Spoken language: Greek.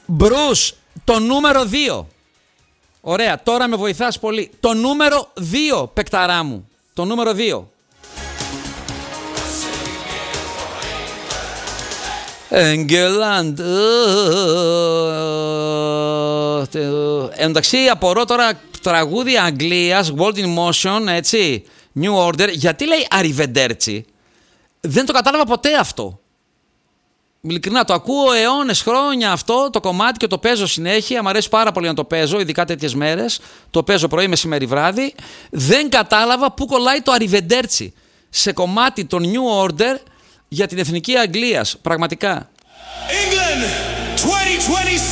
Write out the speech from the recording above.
Μπρους, το νούμερο 2. Ωραία, τώρα με βοηθάς πολύ. Το νούμερο 2, παικταρά μου. Το νούμερο 2. Εγγελάντ. Εντάξει, απορώ τώρα τραγούδια Αγγλίας, World in Motion, έτσι, New Order. Γιατί λέει Arrivederci? Δεν το κατάλαβα ποτέ αυτό. Ειλικρινά, το ακούω αιώνες χρόνια αυτό το κομμάτι και το παίζω συνέχεια. Μ' αρέσει πάρα πολύ να το παίζω, ειδικά τέτοιες μέρες. Το παίζω πρωί, μεσημέρι, βράδυ. Δεν κατάλαβα πού κολλάει το Arrivederci σε κομμάτι των New Order για την Εθνική Αγγλίας. Πραγματικά. England 2020